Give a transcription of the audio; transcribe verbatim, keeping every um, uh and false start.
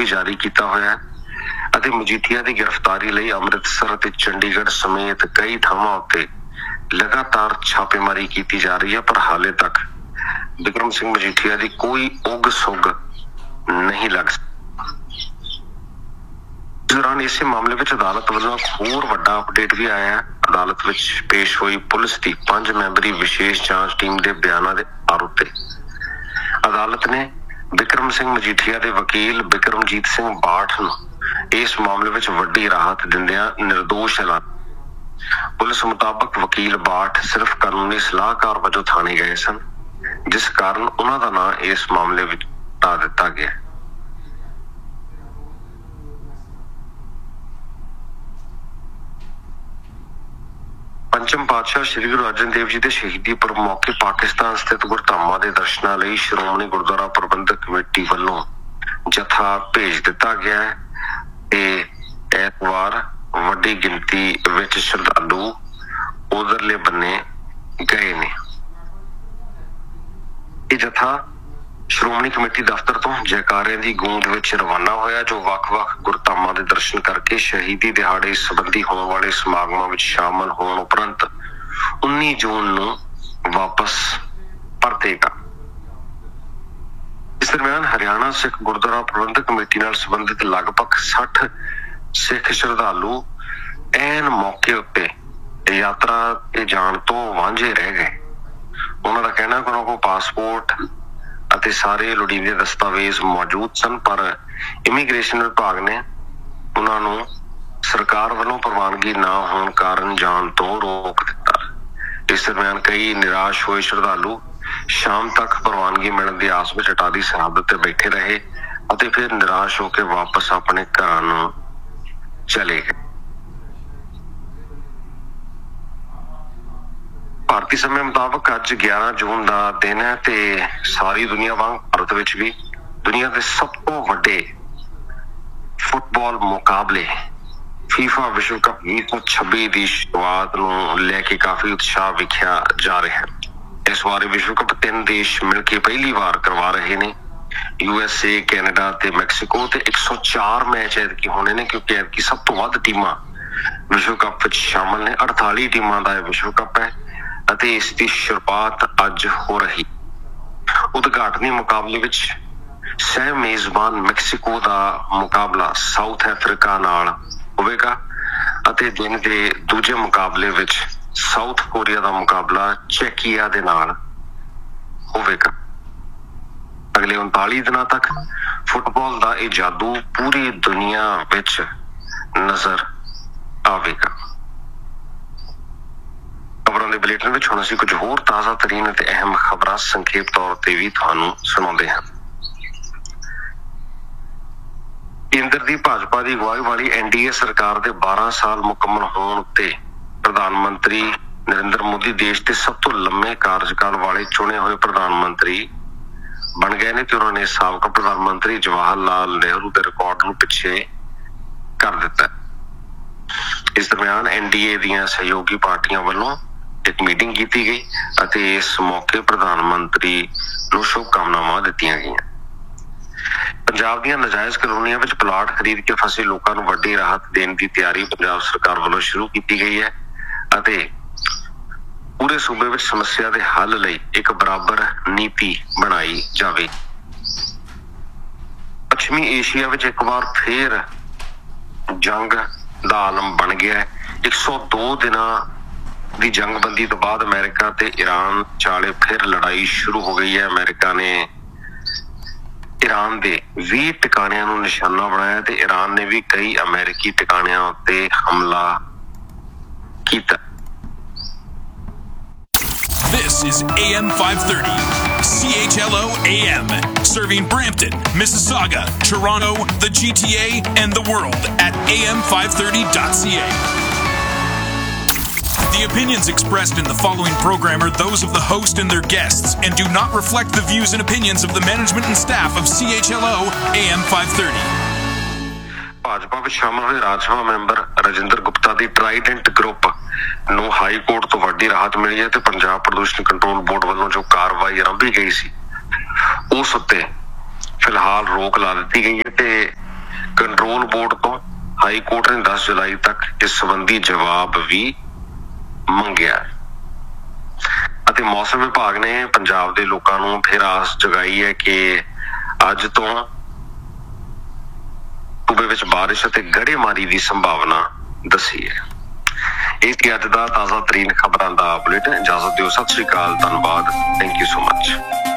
भी जारी किया होया है ਅਤੇ ਮਜੀਠੀਆ ਦੀ गिरफ्तारी ਲਈ ਅੰਮ੍ਰਿਤਸਰ ਅਤੇ ਚੰਡੀਗੜ੍ਹ ਸਮੇਤ ਕਈ ਥਾਵਾਂ ਉੱਤੇ ਲਗਾਤਾਰ ਛਾਪੇਮਾਰੀ ਕੀਤੀ ਜਾ ਰਹੀ ਹੈ ਪਰ ਹਾਲੇ ਤੱਕ ਬਿਕਰਮ ਸਿੰਘ ਮਜੀਠੀਆ ਦੀ ਕੋਈ ਉਗ ਸੁਗ नहीं लग इस दौरान इसे मामले में अदालत वालों होर वड्डा अपडेट भी आया है। अदालत में पेश हुई पुलिस की पांच मैंबरी विशेष जांच टीम के बयानों के आरोप ते अदालत ने बिक्रम सिंह मजीठिया के वकील बिक्रमजीत सिंह बाठ नूं इस मामले में वड्डी राहत दिंदियां निर्दोष ऐलान। पुलिस मुताबक वकील बाठ सिर्फ कानूनी सलाहकार वजों थाने गए सन जिस कारण उन्हां दा नाम इस मामले में हटा दिता गया। पंचम पातशाह श्री गुरु अर्जन देव जी के शहीदी पुरब मौके पाकिस्तान स्थित गुरधामां दे दर्शनां लई श्रोमणी गुरुद्वारा प्रबंधक कमेटी वालों जत्था भेज दिता गया है ते ऐतवार वड्डी गिनती विच श्रद्धालु उधरले बन्ने गए ने। ये जत्था श्रोमणी कमेटी दफ्तर तो जयकारे की गूंज विच रवाना होया जो वख-वख गुरधामां दे दर्शन करके शहीदी दिहाड़े संबंधी होने वाले समागमां विच शामिल होने उपरंत उन्नीस जून नूं वापस परतेगा। इस दरम्यान हरियाणा सिख गुरुद्वारा प्रबंधक कमेटी नाल संबंधित लगभग साठ सिख श्रद्धालु ऐन मौके उत्ते यात्रा ते जाण तो वांझे रह गए। उन्हां दा कहना कि उन्हां कोल पासपोर्ट ਅਤੇ ਸਾਰੇ ਲੋੜੀਂਦੇ ਦਸਤਾਵੇਜ਼ ਮੌਜੂਦ ਸਨ ਪਰ ਇਮੀਗ੍ਰੇਸ਼ਨ ਵਿਭਾਗ ਨੇ ਉਹਨਾਂ ਨੂੰ ਸਰਕਾਰ ਵੱਲੋਂ ਪ੍ਰਵਾਨਗੀ ਨਾ ਹੋਣ ਕਾਰਨ ਜਾਣ ਤੋਂ ਰੋਕ ਦਿੱਤਾ। ਇਸ ਦਰਮਿਆਨ ਕਈ ਨਿਰਾਸ਼ ਹੋਏ ਸ਼ਰਧਾਲੂ ਸ਼ਾਮ ਤੱਕ ਪ੍ਰਵਾਨਗੀ ਮਿਲਣ ਦੀ ਆਸ ਵਿੱਚ ਅਟਾਰੀ ਸਰਹੱਦ ਤੇ ਬੈਠੇ ਰਹੇ ਅਤੇ ਫਿਰ ਨਿਰਾਸ਼ ਹੋ ਕੇ ਵਾਪਸ ਆਪਣੇ ਘਰਾਂ ਨੂੰ ਚਲੇ ਗਏ। भारतीय समय मुताबिक अज ग्यारह जून का दिन है ते सारी दुनिया वांग भारत विच भी दुनिया के सब तो वड्डे फुटबॉल मुकाबले फीफा विश्व कप बीस सौ छब्बीस की शुरुआत नूं लैके काफी उत्साह विख्या जा रहा है। इस बार विश्व कप तीन देश मिलकर पहली बार करवा रहे ने। यूएसए कैनेडा ते मैक्सीको ते एक सौ चार मैच ऐतकी होने ने क्योंकि ऐतकी सब तो वध टीमां विश्व कप विच शामिल ने। अड़ताली टीमां दा विश्व कप है ਅਤੇ ਇਸ ਦੀ शुरुआत ਅੱਜ हो रही। उद्घाटनी मुकाबले विच सह मेजबान मैक्सीको ਦਾ मुकाबला साउथ अफ्रीका ਨਾਲ ਹੋਵੇਗਾ ਅਤੇ ਦਿਨ ਦੇ ਦੂਜੇ ਮੁਕਾਬਲੇ ਵਿੱਚ ਸਾਊਥ ਕੋਰੀਆ ਦਾ ਮੁਕਾਬਲਾ ਚੈਕੀਆ ਦੇ ਨਾਲ ਹੋਵੇਗਾ। ਅਗਲੇ ਉਨਤਾਲੀ ਦਿਨਾਂ ਤੱਕ ਫੁੱਟਬਾਲ ਦਾ ਇਹ ਜਾਦੂ ਪੂਰੀ ਦੁਨੀਆ ਵਿੱਚ ਨਜ਼ਰ ਆਵੇਗਾ। खबरों के बुलेटिन में हुण असीं कुछ होर ताज़ा तरीन ते अहम खबरां संखेप तौर पर भी तुहानूं सुणाउंदे हां। केंद्र की भाजपा की अगवाई वाली एनडीए सरकार के बारह साल मुकम्मल होने उत्ते प्रधानमंत्री नरेंद्र मोदी देश के सब तो लंबे कार्यकाल वाले चुने हुए प्रधानमंत्री बन गए ने ते उन्होंने साबका प्रधानमंत्री जवाहर लाल नेहरू के रिकॉर्ड नूं पिछे कर दिता। इस दरम्यान एनडीए दीआं सहयोगी पार्टियां वालों एक मीटिंग की गई ਅਤੇ इस मौके प्रधानमंत्री ਨੂੰ शुभकामनावां ਦਿੱਤੀਆਂ ਗਈਆਂ। पंजाब ਦੀਆਂ ਨਜਾਇਜ਼ ਕਲੋਨੀਆਂ ਵਿੱਚ ਪਲਾਟ ਖਰੀਦ ਕੇ ਫਸੇ ਲੋਕਾਂ ਨੂੰ ਵੱਡੀ ਰਾਹਤ ਦੇਣ ਦੀ ਤਿਆਰੀ ਪੰਜਾਬ ਸਰਕਾਰ ਵੱਲੋਂ ਸ਼ੁਰੂ ਕੀਤੀ ਗਈ ਹੈ ਅਤੇ ਪੂਰੇ ਸੂਬੇ ਵਿੱਚ ਸਮੱਸਿਆ ਦੇ ਹੱਲ ਲਈ ਇੱਕ ਬਰਾਬਰ ਨੀਤੀ ਬਣਾਈ ਜਾਵੇ। ਪੱਛਮੀ ਏਸ਼ੀਆ ਵਿੱਚ ਇੱਕ ਵਾਰ ਫੇਰ ਜੰਗ ਦਾ ਆਲਮ ਬਣ ਗਿਆ ਹੈ। एक सौ दो दिनां ਦੀ ਜੰਗਬੰਦੀ ਤੋਂ ਬਾਅਦ ਅਮਰੀਕਾ ਤੇ ਈਰਾਨ ਵਿਚਾਲੇ ਫਿਰ ਲੜਾਈ ਸ਼ੁਰੂ ਹੋ ਗਈ ਹੈ। ਅਮਰੀਕਾ ਨੇ ਈਰਾਨ ਦੇ ਵੀਹ ਟਿਕਾਣਿਆਂ ਨੂੰ ਨਿਸ਼ਾਨਾ ਬਣਾਇਆ ਤੇ ਈਰਾਨ ਨੇ ਵੀ ਕਈ ਅਮਰੀਕੀ ਟਿਕਾਣਿਆਂ ਉੱਤੇ ਹਮਲਾ ਕੀਤਾ। This is A M five thirty, C H L O A M, serving Brampton, Mississauga, Toronto, the G T A, and the world at A M five thirty dot C A. The opinions expressed in the following program are those of the host and their guests and do not reflect the views and opinions of the management and staff of C H L O A M five thirty. Bhajpa ਵਿੱਚ ਸ਼ਾਮਲ ਹੋਏ ਰਾਜ ਸਭਾ member Rajinder Gupta ਦੀ Trident group ਨੂੰ high court ਤੋਂ ਵੱਡੀ ਰਾਹਤ ਮਿਲੀ ਹੈ ਤੇ ਪੰਜਾਬ ਪ੍ਰਦੂਸ਼ਣ ਕੰਟਰੋਲ ਬੋਰਡ ਵੱਲੋਂ ਜੋ ਕਾਰਵਾਈ ਆਰੰਭੀ ਗਈ ਸੀ ਉਸ ਉੱਤੇ ਫਿਲਹਾਲ ਰੋਕ ਲਾ ਦਿੱਤੀ ਗਈ ਹੈ ਤੇ ਕੰਟਰੋਲ ਬੋਰਡ ਤੋਂ ਹਾਈ ਕੋਰਟ ਨੇ ਦਸ ਜੁਲਾਈ ਤੱਕ ਇਸ ਸੰਬੰਧੀ ਜਵਾਬ ਵੀ ਮੰਗਿਆ ਅਤੇ ਮੌਸਮ ਵਿਭਾਗ ਨੇ ਪੰਜਾਬ ਦੇ ਲੋਕਾਂ ਨੂੰ ਫਿਰ ਆਸ ਜਗਾਈ ਹੈ ਕਿ ਅੱਜ ਤੋਂ ਸੂਬੇ ਵਿੱਚ ਬਾਰਿਸ਼ ਅਤੇ ਗੜੇਮਾਰੀ ਦੀ ਸੰਭਾਵਨਾ ਦੱਸੀ ਹੈ। ਇਹ ਸੀ ਅੱਜ ਦਾ ਤਾਜ਼ਾ ਤਰੀਨ ਖਬਰਾਂ ਦਾ ਬੁਲੇਟਿਨ। ਇਜਾਜ਼ਤ ਦਿਓ, ਸਤਿ ਸ਼੍ਰੀ ਅਕਾਲ, ਧੰਨਵਾਦ, ਥੈਂਕ ਯੂ ਸੋ ਮਚ।